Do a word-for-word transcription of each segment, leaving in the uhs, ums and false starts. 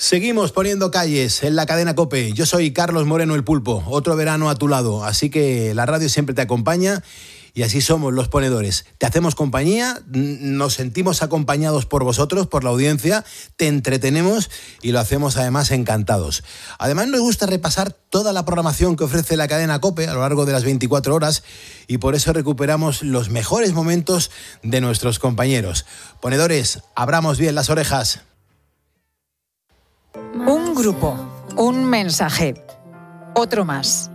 Seguimos poniendo calles en la cadena COPE. Yo soy Carlos Moreno el Pulpo, otro verano a tu lado, así que la radio siempre te acompaña y así somos los ponedores. Te hacemos compañía, nos sentimos acompañados por vosotros, por la audiencia, te entretenemos y lo hacemos además encantados. Además nos gusta repasar toda la programación que ofrece la cadena COPE a lo largo de las veinticuatro horas y por eso recuperamos los mejores momentos de nuestros compañeros. Ponedores, abramos bien las orejas. Un grupo, un mensaje, otro más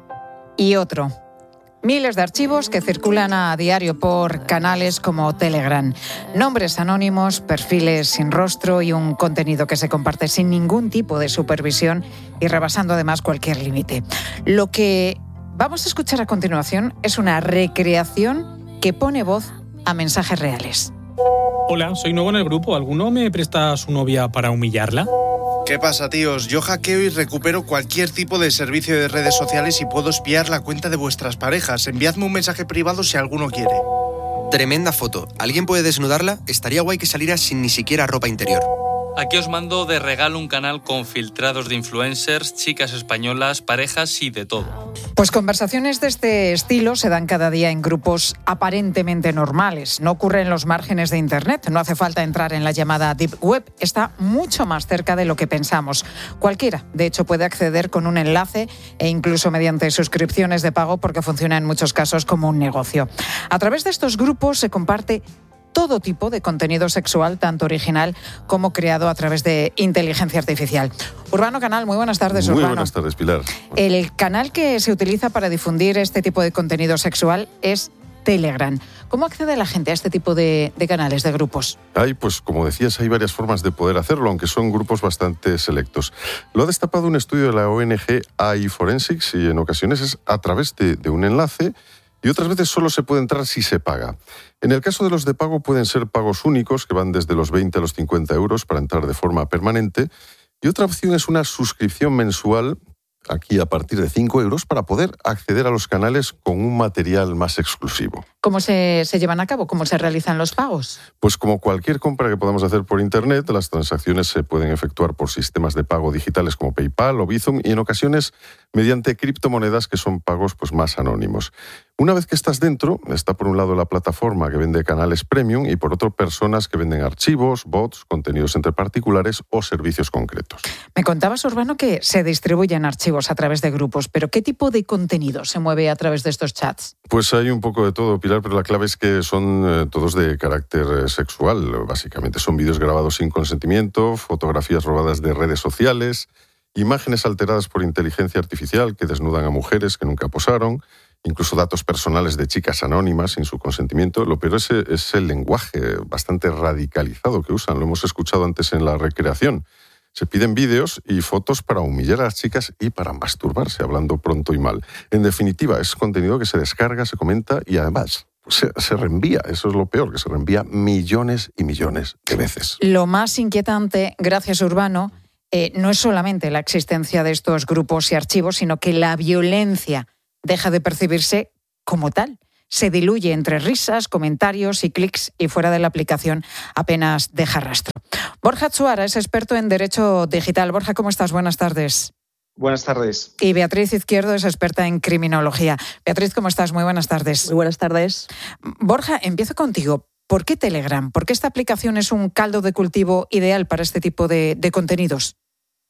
y otro. Miles de archivos que circulan a diario por canales como Telegram. Nombres anónimos, perfiles sin rostro y un contenido que se comparte sin ningún tipo de supervisión y rebasando además cualquier límite. Lo que vamos a escuchar a continuación es una recreación que pone voz a mensajes reales. Hola, soy nuevo en el grupo. ¿Alguno me presta a su novia para humillarla? ¿Qué pasa, tíos? Yo hackeo y recupero cualquier tipo de servicio de redes sociales y puedo espiar la cuenta de vuestras parejas. Enviadme un mensaje privado si alguno quiere. Tremenda foto. ¿Alguien puede desnudarla? Estaría guay que saliera sin ni siquiera ropa interior. Aquí os mando de regalo un canal con filtrados de influencers, chicas españolas, parejas y de todo. Pues conversaciones de este estilo se dan cada día en grupos aparentemente normales. No ocurre en los márgenes de Internet. No hace falta entrar en la llamada Deep Web. Está mucho más cerca de lo que pensamos. Cualquiera, de hecho, puede acceder con un enlace e incluso mediante suscripciones de pago porque funciona en muchos casos como un negocio. A través de estos grupos se comparte todo tipo de contenido sexual, tanto original como creado a través de inteligencia artificial. Urbano Canal, muy buenas tardes, Urbano. Muy buenas tardes, Pilar. El canal que se utiliza para difundir este tipo de contenido sexual es Telegram. ¿Cómo accede la gente a este tipo de, de canales, de grupos? Hay, pues como decías, hay varias formas de poder hacerlo, aunque son grupos bastante selectos. Lo ha destapado un estudio de la O N G A I Forensics y en ocasiones es a través de, de un enlace y otras veces solo se puede entrar si se paga. En el caso de los de pago pueden ser pagos únicos que van desde los veinte a los cincuenta euros para entrar de forma permanente y otra opción es una suscripción mensual, aquí a partir de cinco euros, para poder acceder a los canales con un material más exclusivo. ¿Cómo se, se llevan a cabo? ¿Cómo se realizan los pagos? Pues como cualquier compra que podamos hacer por Internet, las transacciones se pueden efectuar por sistemas de pago digitales como PayPal o Bizum y en ocasiones mediante criptomonedas que son pagos pues, más anónimos. Una vez que estás dentro, está por un lado la plataforma que vende canales premium y por otro personas que venden archivos, bots, contenidos entre particulares o servicios concretos. Me contabas, Urbano, que se distribuyen archivos a través de grupos, pero ¿qué tipo de contenido se mueve a través de estos chats? Pues hay un poco de todo, Pilar, pero la clave es que son eh, todos de carácter eh, sexual, básicamente. Son vídeos grabados sin consentimiento, fotografías robadas de redes sociales, imágenes alteradas por inteligencia artificial que desnudan a mujeres que nunca posaron, incluso datos personales de chicas anónimas sin su consentimiento. Lo peor es, es el lenguaje bastante radicalizado que usan. Lo hemos escuchado antes en la recreación. Se piden vídeos y fotos para humillar a las chicas y para masturbarse, hablando pronto y mal. En definitiva, es contenido que se descarga, se comenta y además se, se reenvía. Eso es lo peor, que se reenvía millones y millones de veces. Lo más inquietante, gracias Urbano, eh, no es solamente la existencia de estos grupos y archivos, sino que la violencia deja de percibirse como tal. Se diluye entre risas, comentarios y clics y fuera de la aplicación apenas deja rastro. Borja Chuara es experto en Derecho Digital. Borja, ¿cómo estás? Buenas tardes. Buenas tardes. Y Beatriz Izquierdo es experta en criminología. Beatriz, ¿cómo estás? Muy buenas tardes. Muy buenas tardes. Borja, empiezo contigo. ¿Por qué Telegram? ¿Por qué esta aplicación es un caldo de cultivo ideal para este tipo de, de contenidos?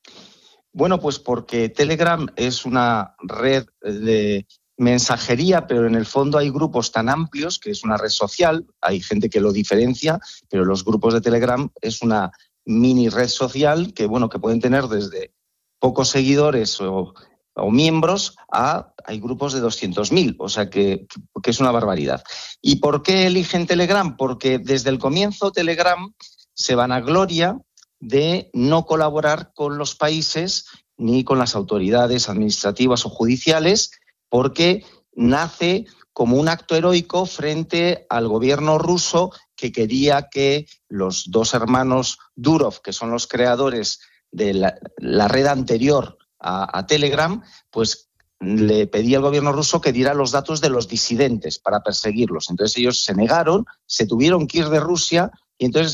Bueno, pues porque Telegram es una red de mensajería, pero en el fondo hay grupos tan amplios que es una red social, hay gente que lo diferencia, pero los grupos de Telegram es una mini red social que, bueno, que pueden tener desde pocos seguidores o, o miembros a hay grupos de doscientos mil, o sea que, que es una barbaridad. ¿Y por qué eligen Telegram? Porque desde el comienzo Telegram se vanagloria de no colaborar con los países ni con las autoridades administrativas o judiciales, porque nace como un acto heroico frente al gobierno ruso que quería que los dos hermanos Durov, que son los creadores de la, la red anterior a, a Telegram, pues le pedía al gobierno ruso que diera los datos de los disidentes para perseguirlos. Entonces ellos se negaron, se tuvieron que ir de Rusia y entonces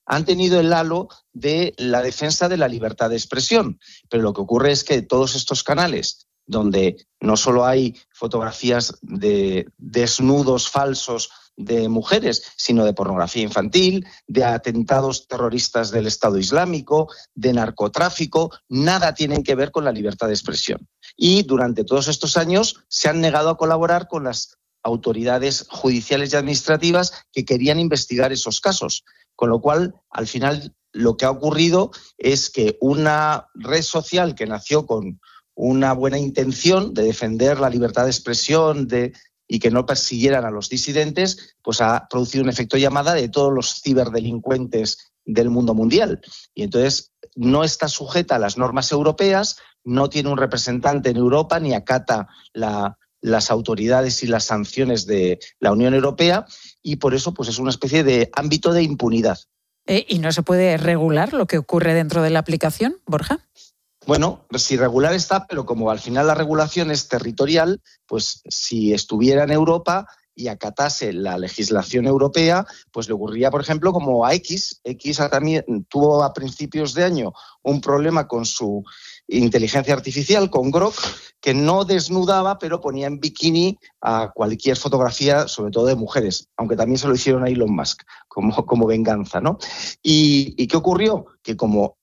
han tenido el halo de la defensa de la libertad de expresión. Pero lo que ocurre es que todos estos canales, donde no solo hay fotografías de desnudos falsos de mujeres, sino de pornografía infantil, de atentados terroristas del Estado Islámico, de narcotráfico, nada tienen que ver con la libertad de expresión. Y durante todos estos años se han negado a colaborar con las autoridades judiciales y administrativas que querían investigar esos casos. Con lo cual, al final, lo que ha ocurrido es que una red social que nació con una buena intención de defender la libertad de expresión de, y que no persiguieran a los disidentes, pues ha producido un efecto llamada de todos los ciberdelincuentes del mundo mundial. Y entonces no está sujeta a las normas europeas, no tiene un representante en Europa ni acata la, las autoridades y las sanciones de la Unión Europea, y por eso pues es una especie de ámbito de impunidad. Eh, ¿Y no se puede regular lo que ocurre dentro de la aplicación, Borja? Bueno, si regular está, pero como al final la regulación es territorial, pues si estuviera en Europa y acatase la legislación europea, pues le ocurriría, por ejemplo, como a X. X también tuvo a principios de año un problema con su inteligencia artificial, con Grok, que no desnudaba, pero ponía en bikini a cualquier fotografía, sobre todo de mujeres, aunque también se lo hicieron a Elon Musk, como, como venganza, ¿no? ¿Y, y qué ocurrió? Que como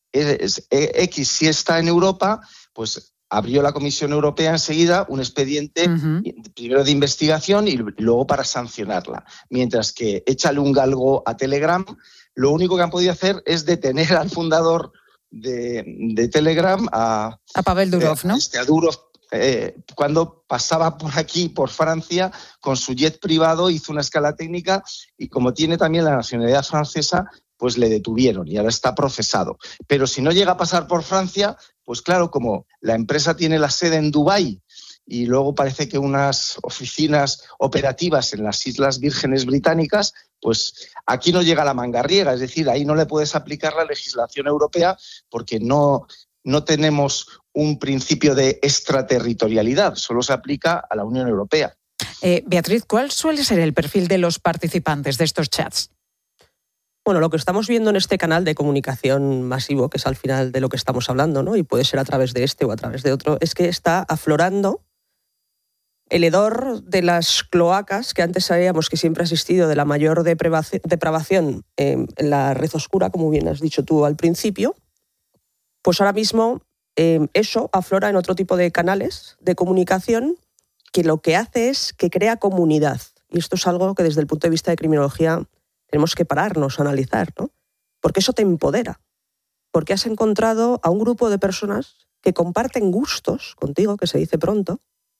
X sí está en Europa, pues abrió la Comisión Europea enseguida un expediente uh-huh. primero de investigación y luego para sancionarla. Mientras que échale un galgo a Telegram, lo único que han podido hacer es detener al fundador de, de Telegram, a, a Pavel Durov, eh, ¿no? Este, a Durov, eh, cuando pasaba por aquí, por Francia, con su jet privado, hizo una escala técnica y como tiene también la nacionalidad francesa, pues le detuvieron y ahora está procesado. Pero si no llega a pasar por Francia, pues claro, como la empresa tiene la sede en Dubái y luego parece que unas oficinas operativas en las Islas Vírgenes Británicas, pues aquí no llega la mangarriera, es decir, ahí no le puedes aplicar la legislación europea porque no, no tenemos un principio de extraterritorialidad, solo se aplica a la Unión Europea. Eh, Beatriz, ¿cuál suele ser el perfil de los participantes de estos chats? Bueno, lo que estamos viendo en este canal de comunicación masivo, que es al final de lo que estamos hablando, ¿no? Y puede ser a través de este o a través de otro, es que está aflorando el hedor de las cloacas que antes sabíamos que siempre ha existido, de la mayor depravación eh, en la red oscura, como bien has dicho tú al principio. Pues ahora mismo eh, eso aflora en otro tipo de canales de comunicación que lo que hace es que crea comunidad. Y esto es algo que desde el punto de vista de criminología tenemos que pararnos a analizar, ¿no? Porque eso te empodera. Porque has encontrado a un grupo de personas que comparten gustos contigo, que se dice pronto,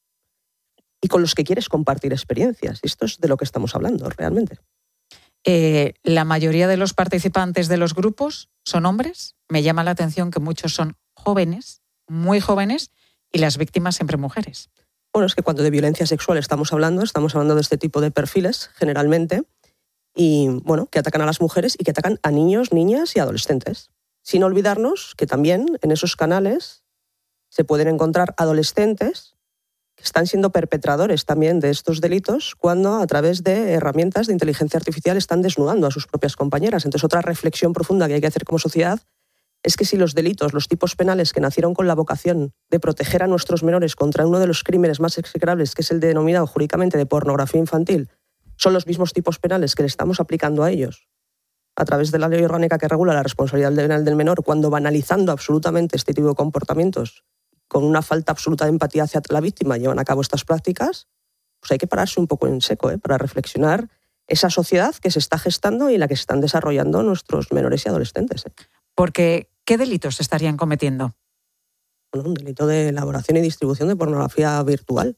y con los que quieres compartir experiencias. Y esto es de lo que estamos hablando realmente. Eh, ¿La mayoría de los participantes de los grupos son hombres? Me llama la atención que muchos son jóvenes, muy jóvenes, y las víctimas siempre mujeres. Bueno, es que cuando de violencia sexual estamos hablando, estamos hablando de este tipo de perfiles, generalmente, y bueno, que atacan a las mujeres y que atacan a niños, niñas y adolescentes. Sin olvidarnos que también en esos canales se pueden encontrar adolescentes que están siendo perpetradores también de estos delitos cuando a través de herramientas de inteligencia artificial están desnudando a sus propias compañeras. Entonces, otra reflexión profunda que hay que hacer como sociedad es que si los delitos, los tipos penales que nacieron con la vocación de proteger a nuestros menores contra uno de los crímenes más execrables, que es el denominado jurídicamente de pornografía infantil, son los mismos tipos penales que le estamos aplicando a ellos a través de la ley orgánica que regula la responsabilidad penal del menor, cuando banalizando absolutamente este tipo de comportamientos, con una falta absoluta de empatía hacia la víctima, llevan a cabo estas prácticas, pues hay que pararse un poco en seco, ¿eh? para reflexionar esa sociedad que se está gestando y en la que se están desarrollando nuestros menores y adolescentes. ¿eh? Porque, ¿qué delitos se estarían cometiendo? Bueno, un delito de elaboración y distribución de pornografía virtual.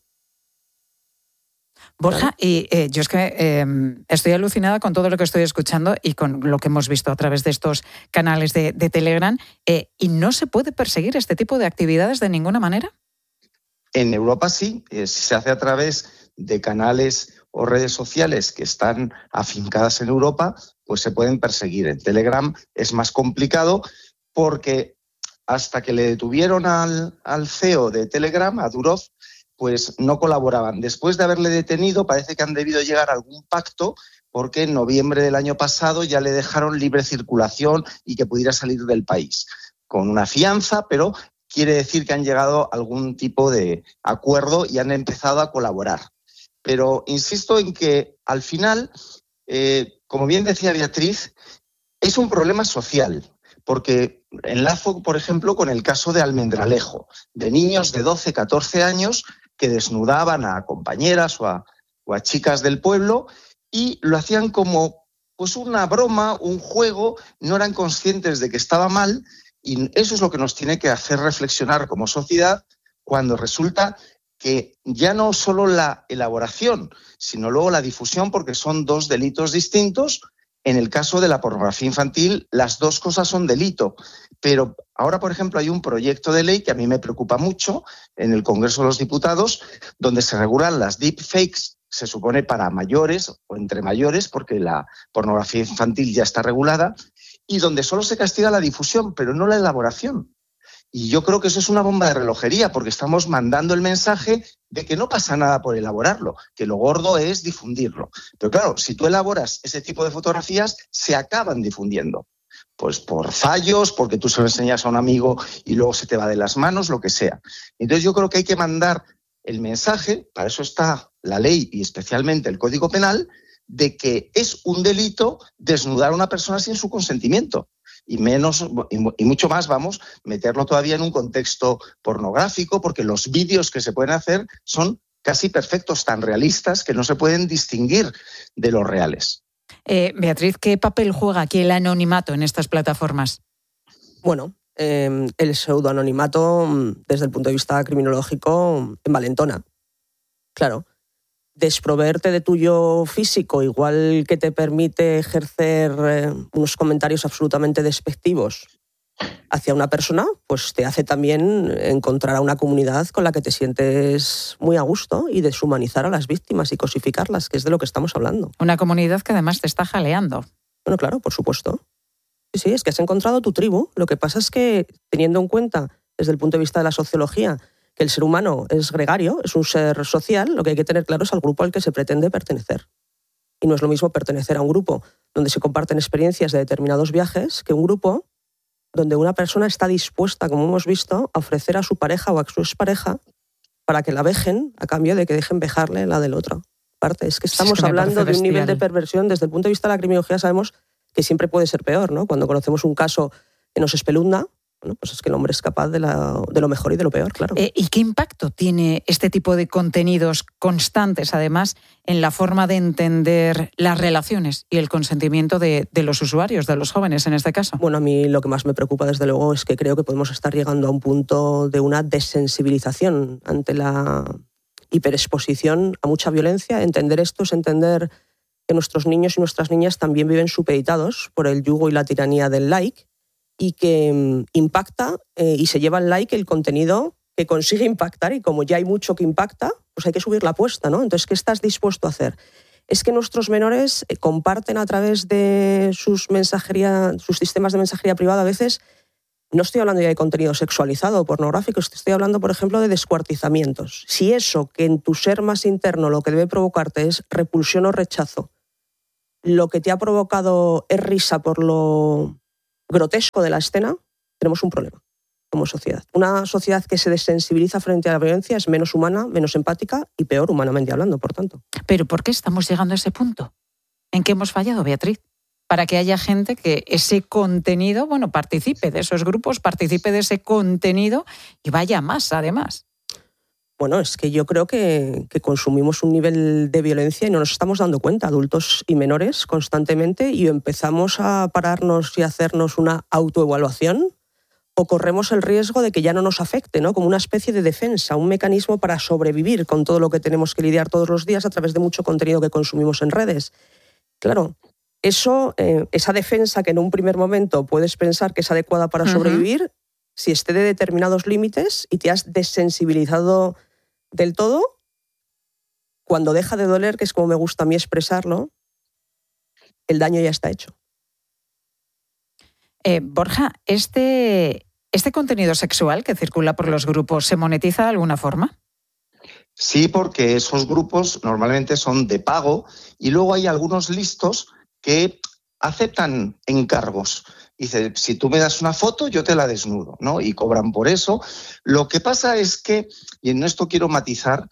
Borja, y eh, yo es que eh, estoy alucinada con todo lo que estoy escuchando y con lo que hemos visto a través de estos canales de, de Telegram, eh, ¿y no se puede perseguir este tipo de actividades de ninguna manera? En Europa sí, eh, se hace a través de canales o redes sociales que están afincadas en Europa, pues se pueden perseguir. En Telegram es más complicado porque hasta que le detuvieron al, al C E O de Telegram, a Durov, pues no colaboraban. Después de haberle detenido, parece que han debido llegar a algún pacto porque en noviembre del año pasado ya le dejaron libre circulación y que pudiera salir del país, con una fianza, pero quiere decir que han llegado a algún tipo de acuerdo y han empezado a colaborar. Pero insisto en que al final, eh, como bien decía Beatriz, es un problema social, porque enlazo, por ejemplo, con el caso de Almendralejo, de niños de doce, catorce años que desnudaban a compañeras o a, o a chicas del pueblo y lo hacían como pues una broma, un juego, no eran conscientes de que estaba mal. Y eso es lo que nos tiene que hacer reflexionar como sociedad cuando resulta que ya no solo la elaboración, sino luego la difusión, porque son dos delitos distintos. En el caso de la pornografía infantil, las dos cosas son delito. Pero ahora, por ejemplo, hay un proyecto de ley que a mí me preocupa mucho en el Congreso de los Diputados, donde se regulan las deepfakes, se supone para mayores o entre mayores, porque la pornografía infantil ya está regulada, y donde solo se castiga la difusión, pero no la elaboración. Y yo creo que eso es una bomba de relojería, porque estamos mandando el mensaje de que no pasa nada por elaborarlo, que lo gordo es difundirlo. Pero claro, si tú elaboras ese tipo de fotografías, se acaban difundiendo. Pues por fallos, porque tú se lo enseñas a un amigo y luego se te va de las manos, lo que sea. Entonces yo creo que hay que mandar el mensaje, para eso está la ley y especialmente el Código Penal, de que es un delito desnudar a una persona sin su consentimiento. Y menos y mucho más, vamos, meterlo todavía en un contexto pornográfico, porque los vídeos que se pueden hacer son casi perfectos, tan realistas que no se pueden distinguir de los reales. Eh, Beatriz, ¿qué papel juega aquí el anonimato en estas plataformas? Bueno, eh, el pseudoanonimato, desde el punto de vista criminológico, envalentona. Claro. Desproveerte de tuyo físico, igual que te permite ejercer eh, unos comentarios absolutamente despectivos hacia una persona, pues te hace también encontrar a una comunidad con la que te sientes muy a gusto y deshumanizar a las víctimas y cosificarlas, que es de lo que estamos hablando. Una comunidad que además te está jaleando. Bueno, claro, por supuesto. Sí, sí, es que has encontrado tu tribu. Lo que pasa es que, teniendo en cuenta, desde el punto de vista de la sociología, que el ser humano es gregario, es un ser social, lo que hay que tener claro es al grupo al que se pretende pertenecer. Y no es lo mismo pertenecer a un grupo donde se comparten experiencias de determinados viajes que un grupo donde una persona está dispuesta, como hemos visto, a ofrecer a su pareja o a su expareja para que la vejen a cambio de que dejen vejarle la del otro. Aparte, es que estamos es que hablando de un nivel de perversión. Desde el punto de vista de la criminología sabemos que siempre puede ser peor, ¿no? Cuando conocemos un caso que nos espeluznga, bueno, pues es que el hombre es capaz de, la, de lo mejor y de lo peor, claro. Eh, ¿Y qué impacto tiene este tipo de contenidos constantes, además, en la forma de entender las relaciones y el consentimiento de, de los usuarios, de los jóvenes en este caso? Bueno, a mí lo que más me preocupa, desde luego, es que creo que podemos estar llegando a un punto de una desensibilización ante la hiperexposición a mucha violencia. Entender esto es entender que nuestros niños y nuestras niñas también viven supeditados por el yugo y la tiranía del like, y que impacta eh, y se lleva el like el contenido que consigue impactar, y como ya hay mucho que impacta, pues hay que subir la apuesta, ¿no? Entonces, ¿qué estás dispuesto a hacer? Es que nuestros menores eh, comparten a través de sus mensajería, sus sistemas de mensajería privada a veces, no estoy hablando ya de contenido sexualizado o pornográfico, estoy hablando, por ejemplo, de descuartizamientos. Si eso, que en tu ser más interno lo que debe provocarte es repulsión o rechazo, lo que te ha provocado es risa por lo grotesco de la escena, tenemos un problema como sociedad. Una sociedad que se desensibiliza frente a la violencia es menos humana, menos empática y peor humanamente hablando, por tanto. ¿Pero por qué estamos llegando a ese punto? ¿En qué hemos fallado, Beatriz? Para que haya gente que ese contenido, bueno, participe de esos grupos, participe de ese contenido y vaya más, además. Bueno, es que yo creo que, que consumimos un nivel de violencia y no nos estamos dando cuenta, adultos y menores, constantemente, y empezamos a pararnos y a hacernos una autoevaluación, o corremos el riesgo de que ya no nos afecte, ¿no? Como una especie de defensa, un mecanismo para sobrevivir con todo lo que tenemos que lidiar todos los días a través de mucho contenido que consumimos en redes. Claro, eso, eh, esa defensa que en un primer momento puedes pensar que es adecuada para sobrevivir, uh-huh. si excede determinados límites y te has desensibilizado del todo, cuando deja de doler, que es como me gusta a mí expresarlo, el daño ya está hecho. Eh, Borja, ¿este, ¿este contenido sexual que circula por los grupos se monetiza de alguna forma? Sí, porque esos grupos normalmente son de pago y luego hay algunos listos que aceptan encargos. Dice, si tú me das una foto, yo te la desnudo, ¿no? Y cobran por eso. Lo que pasa es que, y en esto quiero matizar,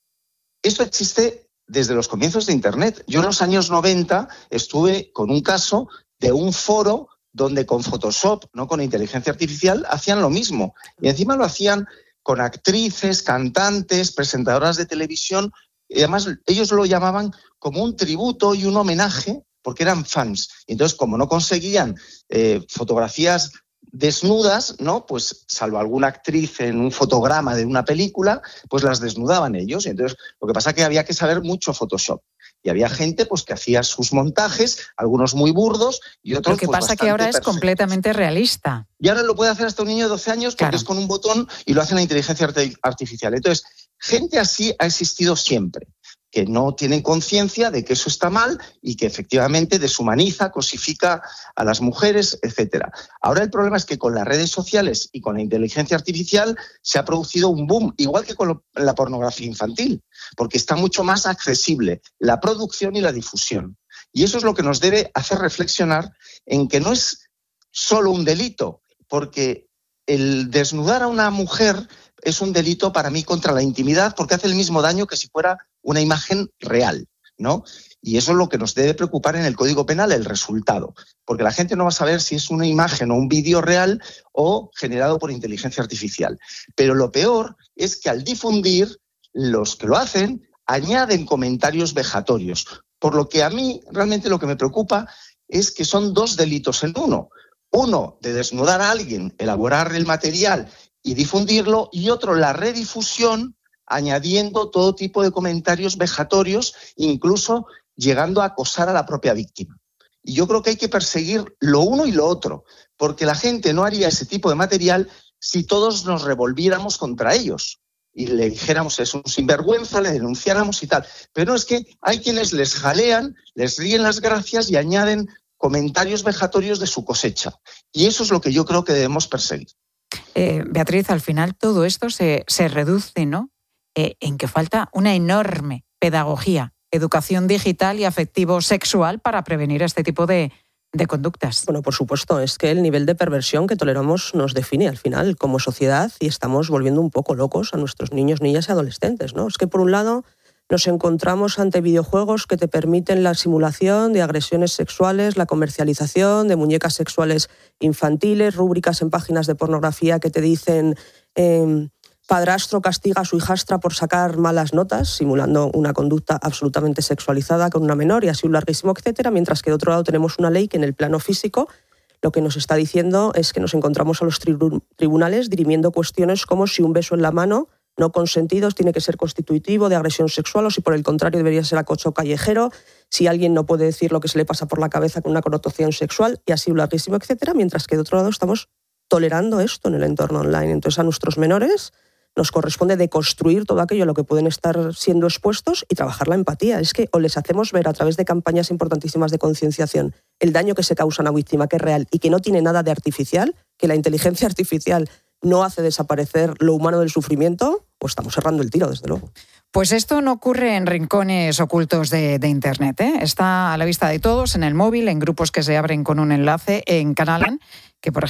esto existe desde los comienzos de Internet. Yo en los años noventa estuve con un caso de un foro donde con Photoshop, no con inteligencia artificial, hacían lo mismo. Y encima lo hacían con actrices, cantantes, presentadoras de televisión, y además ellos lo llamaban como un tributo y un homenaje, porque eran fans. Y entonces, como no conseguían eh, fotografías desnudas, ¿no? Pues salvo alguna actriz en un fotograma de una película, pues las desnudaban ellos. Y entonces, lo que pasa es que había que saber mucho Photoshop. Y había gente pues que hacía sus montajes, algunos muy burdos y otros. Lo que pues, pasa que ahora perfectos. Es completamente realista. Y ahora lo puede hacer hasta un niño de doce años porque claro. es con un botón y lo hace la inteligencia artificial. Entonces, gente así ha existido siempre, que no tienen conciencia de que eso está mal y que efectivamente deshumaniza, cosifica a las mujeres, etcétera. Ahora el problema es que con las redes sociales y con la inteligencia artificial se ha producido un boom, igual que con la pornografía infantil, porque está mucho más accesible la producción y la difusión. Y eso es lo que nos debe hacer reflexionar en que no es solo un delito, porque el desnudar a una mujer es un delito para mí contra la intimidad porque hace el mismo daño que si fuera una imagen real, ¿no? Y eso es lo que nos debe preocupar en el Código Penal, el resultado, porque la gente no va a saber si es una imagen o un vídeo real o generado por inteligencia artificial. Pero lo peor es que al difundir, los que lo hacen añaden comentarios vejatorios, por lo que a mí realmente lo que me preocupa es que son dos delitos en uno. Uno, de desnudar a alguien, elaborar el material y difundirlo, y otro, la redifusión, añadiendo todo tipo de comentarios vejatorios, incluso llegando a acosar a la propia víctima. Y yo creo que hay que perseguir lo uno y lo otro, porque la gente no haría ese tipo de material si todos nos revolviéramos contra ellos y le dijéramos es un sinvergüenza, le denunciáramos y tal. Pero no, es que hay quienes les jalean, les ríen las gracias y añaden comentarios vejatorios de su cosecha. Y eso es lo que yo creo que debemos perseguir. Eh, Beatriz, al final todo esto se, se reduce, ¿no? Eh, en que falta una enorme pedagogía, educación digital y afectivo-sexual para prevenir este tipo de, de conductas. Bueno, por supuesto, es que el nivel de perversión que toleramos nos define al final como sociedad y estamos volviendo un poco locos a nuestros niños, niñas y adolescentes, ¿no? Es que por un lado nos encontramos ante videojuegos que te permiten la simulación de agresiones sexuales, la comercialización de muñecas sexuales infantiles, rúbricas en páginas de pornografía que te dicen eh, padrastro castiga a su hijastra por sacar malas notas, simulando una conducta absolutamente sexualizada con una menor y así un larguísimo etcétera, mientras que de otro lado tenemos una ley que en el plano físico lo que nos está diciendo es que nos encontramos a los tribu- tribunales dirimiendo cuestiones como si un beso en la mano no consentidos tiene que ser constitutivo de agresión sexual o si por el contrario debería ser acoso callejero, si alguien no puede decir lo que se le pasa por la cabeza con una connotación sexual y así un larguísimo etcétera, mientras que de otro lado estamos tolerando esto en el entorno online. Entonces a nuestros menores nos corresponde deconstruir todo aquello a lo que pueden estar siendo expuestos y trabajar la empatía. Es que o les hacemos ver a través de campañas importantísimas de concienciación el daño que se causa a una víctima, que es real y que no tiene nada de artificial, que la inteligencia artificial no hace desaparecer lo humano del sufrimiento, o estamos cerrando el tiro, desde luego. Pues esto no ocurre en rincones ocultos de, de Internet, ¿eh? Está a la vista de todos, en el móvil, en grupos que se abren con un enlace, en Canalan, que por